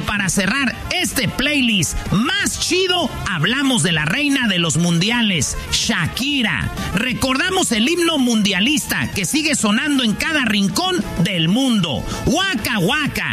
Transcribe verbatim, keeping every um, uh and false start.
para cerrar este playlist más chido, hablamos de la reina de los mundiales, Shakira. Recordamos el himno mundialista que sigue sonando en cada rincón del mundo. Waka Waka,